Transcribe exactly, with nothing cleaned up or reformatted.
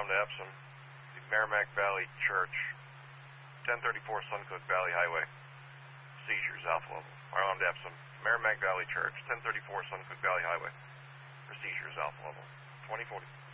to Epsom, the Merrimack Valley Church, ten thirty-four Suncook Valley Highway. Seizures, alpha level. Marlon to Epsom, Merrimack Valley Church, ten thirty-four Suncook Valley Highway. Procedures, alpha level. twenty forty.